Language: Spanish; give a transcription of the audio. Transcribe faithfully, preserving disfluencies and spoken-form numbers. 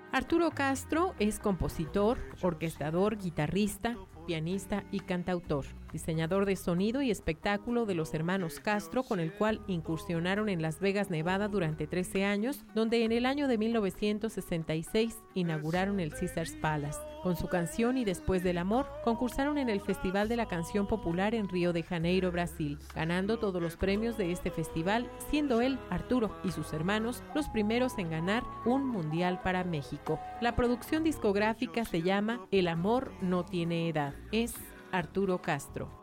Arturo Castro es compositor, orquestador, guitarrista, pianista y cantautor, diseñador de sonido y espectáculo de los hermanos Castro, con el cual incursionaron en Las Vegas, Nevada durante trece años, donde en el año de mil novecientos sesenta y seis inauguraron el Caesars Palace. Con su canción Y Después del Amor, concursaron en el Festival de la Canción Popular en Río de Janeiro, Brasil, ganando todos los premios de este festival, siendo él, Arturo y sus hermanos los primeros en ganar un mundial para México. La producción discográfica se llama El Amor No Tiene Edad. Es Arturo Castro.